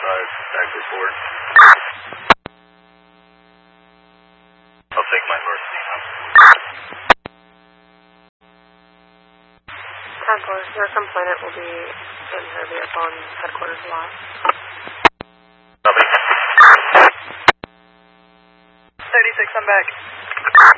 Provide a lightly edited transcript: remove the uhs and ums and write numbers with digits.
back report. I'll take my mercy now. Headquarters, your complainant will be in her vehicle in headquarters lot. Copy. 36, I'm back.